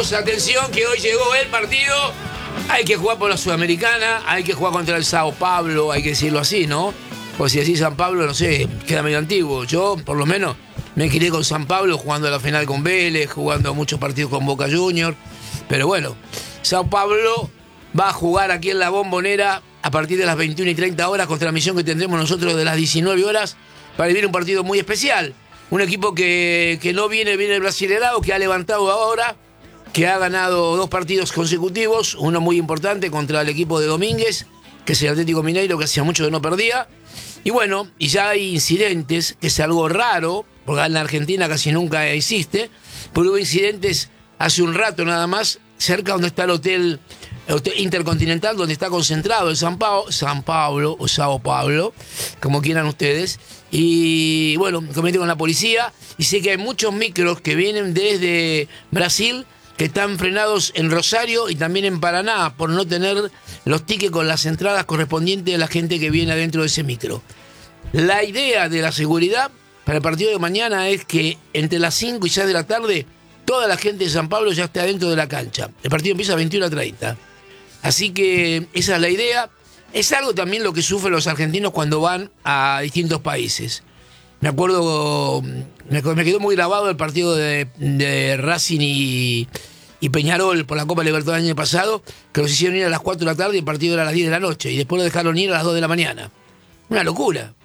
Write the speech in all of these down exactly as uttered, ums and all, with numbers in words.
chicos, atención que hoy llegó el partido. Hay que jugar por la Sudamericana, hay que jugar contra el Sao Paulo, hay que decirlo así, ¿no? Pues si decís San Pablo, no sé, queda medio antiguo. Yo, por lo menos, me crié con San Pablo jugando la final con Vélez, jugando muchos partidos con Boca Juniors. Pero bueno, Sao Paulo va a jugar aquí en la Bombonera a partir de las veintiuna y treinta horas, con transmisión que tendremos nosotros de las diecinueve horas, para vivir un partido muy especial. Un equipo que, que no viene bien el Brasileirao, que ha levantado ahora, que ha ganado dos partidos consecutivos, uno muy importante contra el equipo de Domínguez, que es el Atlético Mineiro, que hacía mucho que no perdía. Y bueno, y ya hay incidentes, que es algo raro, porque en la Argentina casi nunca existe, pero hubo incidentes hace un rato nada más, cerca donde está el hotel, el hotel Intercontinental, donde está concentrado el San, Pau, San Pablo, o Sao Paulo, como quieran ustedes. Y bueno, me comenté con la policía, y sé que hay muchos micros que vienen desde Brasil, que están frenados en Rosario y también en Paraná por no tener los tickets con las entradas correspondientes de la gente que viene adentro de ese micro. La idea de la seguridad para el partido de mañana es que entre las cinco y seis de la tarde toda la gente de San Pablo ya esté adentro de la cancha. El partido empieza a veintiuna treinta. Así que esa es la idea. Es algo también lo que sufren los argentinos cuando van a distintos países. Me acuerdo, me, me quedó muy grabado el partido de, de Racing y, y Peñarol por la Copa Libertadores del año pasado, que los hicieron ir a las cuatro de la tarde y el partido era a las diez de la noche, y después lo dejaron ir a las dos de la mañana. Una locura.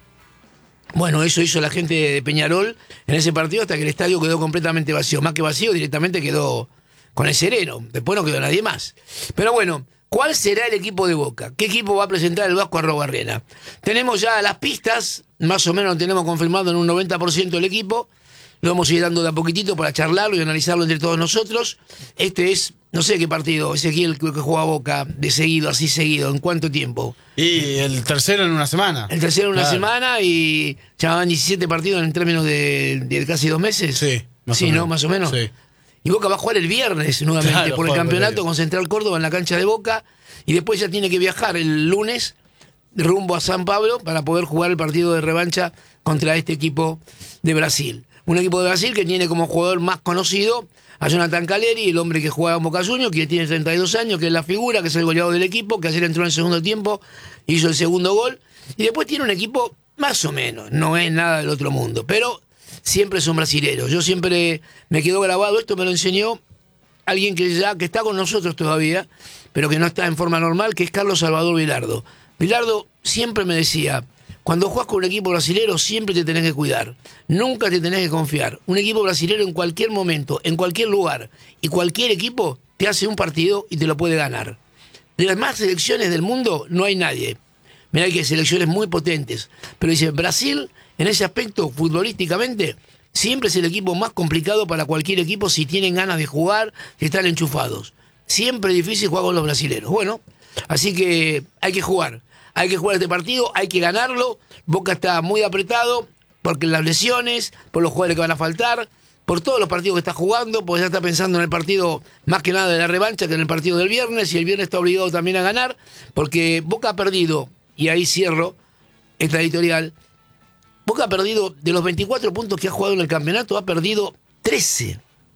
Bueno, eso hizo la gente de Peñarol en ese partido hasta que el estadio quedó completamente vacío. Más que vacío, directamente quedó con el sereno. Después no quedó nadie más. Pero bueno, ¿cuál será el equipo de Boca? ¿Qué equipo va a presentar el Vasco Arrobarrena? Tenemos ya las pistas, más o menos lo tenemos confirmado en un noventa por ciento del equipo. Lo vamos a ir dando de a poquitito para charlarlo y analizarlo entre todos nosotros. Este es, no sé qué partido, Ezequiel, que juega Boca de seguido, así seguido, ¿en cuánto tiempo? Y el tercero en una semana. El tercero en una claro. semana y ya van diecisiete partidos en términos de, de casi dos meses. Sí, más sí, o menos. ¿no? Más o menos. Sí. Y Boca va a jugar el viernes nuevamente claro, por el campeonato con Central Córdoba en la cancha de Boca, y después ya tiene que viajar el lunes rumbo a San Pablo para poder jugar el partido de revancha contra este equipo de Brasil. Un equipo de Brasil que tiene como jugador más conocido a Jonathan Caleri, el hombre que juega en Boca Juniors, que tiene treinta y dos años, que es la figura, que es el goleador del equipo, que ayer entró en el segundo tiempo, hizo el segundo gol, y después tiene un equipo más o menos, no es nada del otro mundo, pero siempre son brasileros. Yo siempre me quedó grabado, esto me lo enseñó alguien que ya que está con nosotros todavía, pero que no está en forma normal, que es Carlos Salvador Vilardo. Vilardo siempre me decía: cuando jugás con un equipo brasilero siempre te tenés que cuidar, nunca te tenés que confiar. Un equipo brasilero en cualquier momento, en cualquier lugar y cualquier equipo te hace un partido y te lo puede ganar. De las más selecciones del mundo no hay nadie. Mirá que hay selecciones muy potentes, pero dice, Brasil en ese aspecto futbolísticamente siempre es el equipo más complicado para cualquier equipo si tienen ganas de jugar, si están enchufados. Siempre es difícil jugar con los brasileros. Bueno, así que hay que jugar. Hay que jugar este partido, hay que ganarlo. Boca está muy apretado porque las lesiones, por los jugadores que van a faltar, por todos los partidos que está jugando, porque ya está pensando en el partido más que nada de la revancha que en el partido del viernes, y el viernes está obligado también a ganar, porque Boca ha perdido, y ahí cierro esta editorial, Boca ha perdido, de los veinticuatro puntos que ha jugado en el campeonato, ha perdido trece.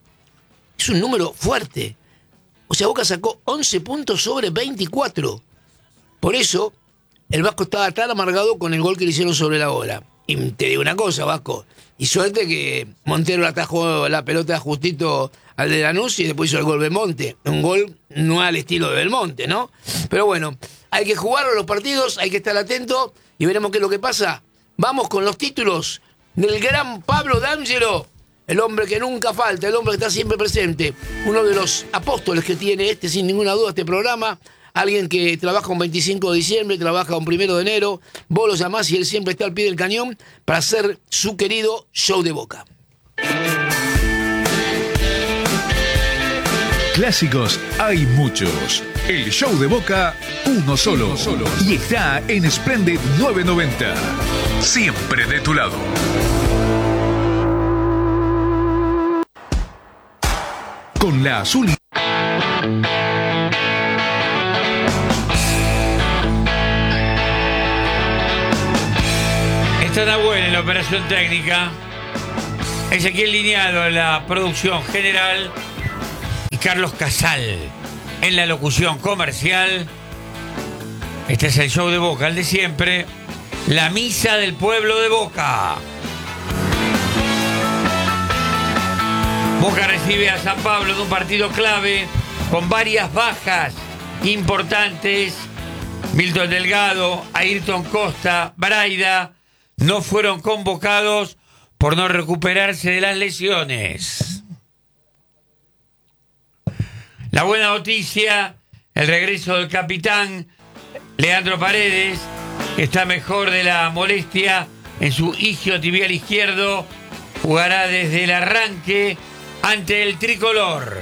Es un número fuerte. O sea, Boca sacó once puntos sobre veinticuatro. Por eso el Vasco estaba tan amargado con el gol que le hicieron sobre la hora. Y te digo una cosa, Vasco, y suerte que Montero le atajó la pelota justito al de Lanús y después hizo el gol Belmonte. Un gol no al estilo de Belmonte, ¿no? Pero bueno, hay que jugar los partidos, hay que estar atento y veremos qué es lo que pasa. Vamos con los títulos del gran Pablo D'Angelo, el hombre que nunca falta, el hombre que está siempre presente, uno de los apóstoles que tiene este, sin ninguna duda, este programa. Alguien que trabaja un veinticinco de diciembre, trabaja un primero de enero, vos lo llamás y él siempre está al pie del cañón para hacer su querido show de Boca. Clásicos hay muchos. El show de Boca, uno solo. Uno solo. Y está en Splendid novecientos noventa. Siempre de tu lado. Con la azul. Está Nahuel en la operación técnica, Ezequiel Lineado en la producción general, Carlos Casal en la locución comercial. Este es el show de Boca, el de siempre. La misa del pueblo de Boca. Boca recibe a San Pablo en un partido clave con varias bajas importantes. Milton Delgado, Ayrton Costa, Braida no fueron convocados por no recuperarse de las lesiones. La buena noticia, el regreso del capitán Leandro Paredes, que está mejor de la molestia en su isquiotibial izquierdo, jugará desde el arranque ante el tricolor.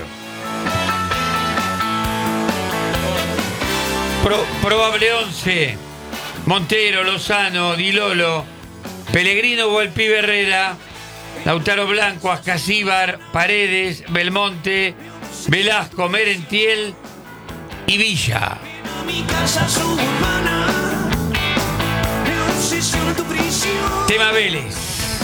Pro, probable once: Montero, Lozano, Di Lolo, Pellegrino, Volpi, Herrera, Lautaro Blanco, Ascasíbar, Paredes, Belmonte, Velasco, Merentiel y Villa. Tema Vélez.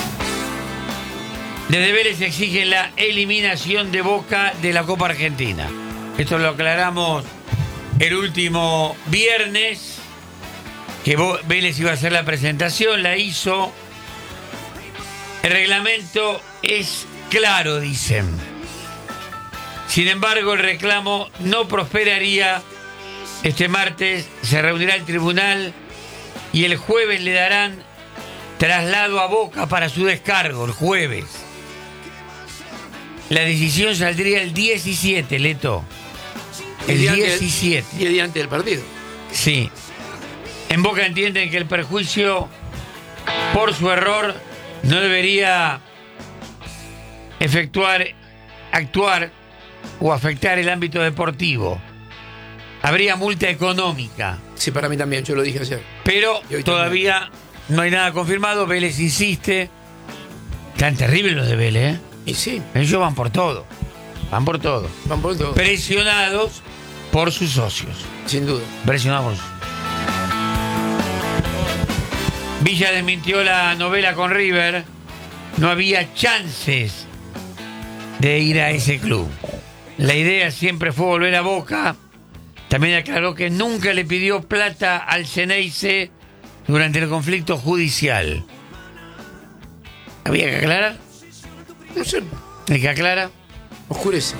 Desde Vélez exigen la eliminación de Boca de la Copa Argentina. Esto lo aclaramos el último viernes, que Vélez iba a hacer la presentación, la hizo. El reglamento es claro, dicen. Sin embargo, el reclamo no prosperaría. Este martes se reunirá el tribunal y el jueves le darán traslado a Boca para su descargo, el jueves. La decisión saldría el diecisiete, Leto. El diecisiete. diez días antes del partido. Sí. En Boca entienden que el perjuicio por su error no debería efectuar, actuar o afectar el ámbito deportivo. Habría multa económica. Sí, para mí también, yo lo dije ayer. Pero todavía también no hay nada confirmado. Vélez insiste. Tan terribles los de Vélez, ¿eh? Y sí. Ellos van por todo. Van por todo. Van por todo. Presionados por sus socios. Sin duda. Presionados por sus socios. Villa desmintió la novela con River. No había chances de ir a ese club. La idea siempre fue volver a Boca. También aclaró que nunca le pidió plata al Ceneice durante el conflicto judicial. ¿Había que aclarar? No sé. ¿El que aclara? Oscurece.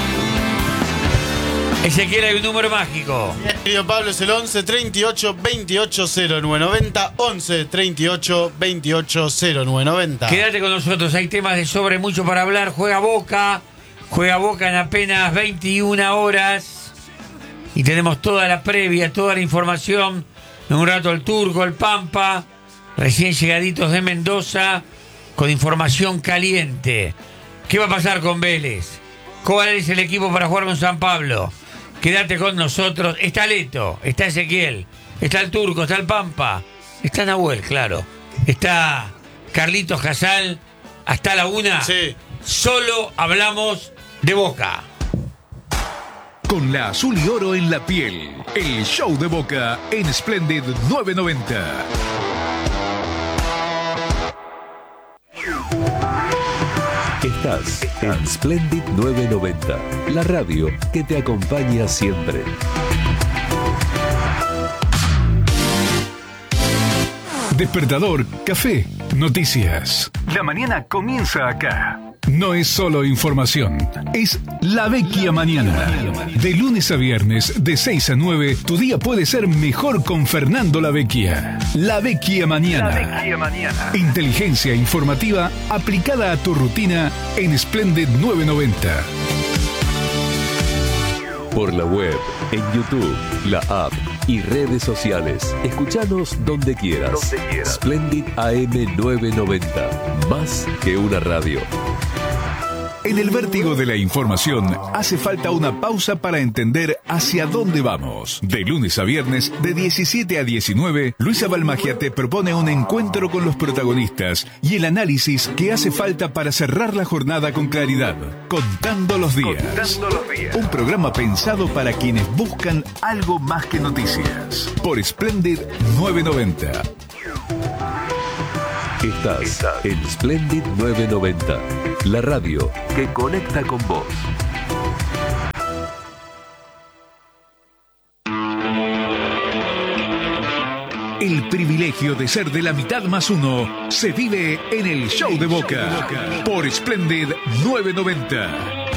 Ezequiel, hay un número mágico. Querido Pablo, es el once treinta y ocho veintiocho cero nueve noventa. once treinta y ocho veintiocho cero nueve noventa. Quédate con nosotros, hay temas de sobre mucho para hablar. Juega Boca. Juega Boca en apenas veintiuna horas. Y tenemos toda la previa, toda la información. En un rato el Turco, el Pampa, recién llegaditos de Mendoza, con información caliente. ¿Qué va a pasar con Vélez? ¿Cuál es el equipo para jugar con San Pablo? Quédate con nosotros. Está Leto, está Ezequiel, está el Turco, está el Pampa, está Nahuel, claro. Está Carlitos Casal, hasta la una. Sí. Solo hablamos de Boca. Con la azul y oro en la piel, el show de Boca en Splendid novecientos noventa. Estás en Splendid novecientos noventa, la radio que te acompaña siempre. Despertador, café, noticias. La mañana comienza acá. No es solo información, es La Vecchia Mañana. De lunes a viernes, de seis a nueve, tu día puede ser mejor con Fernando La Vecchia. La Vecchia Mañana. La Vecchia Mañana. Inteligencia informativa aplicada a tu rutina en Splendid novecientos noventa. Por la web, en YouTube, la app y redes sociales. Escuchanos donde quieras. Donde quieras. Splendid A M novecientos noventa. Más que una radio. En el vértigo de la información hace falta una pausa para entender hacia dónde vamos. De lunes a viernes, de diecisiete a diecinueve, Luisa Balmagia te propone un encuentro con los protagonistas y el análisis que hace falta para cerrar la jornada con claridad. Contando los días. Contando los días. Un programa pensado para quienes buscan algo más que noticias. Por Splendid novecientos noventa. Estás en Splendid novecientos noventa, la radio que conecta con vos. El privilegio de ser de la mitad más uno se vive en el Show de Boca por Splendid novecientos noventa.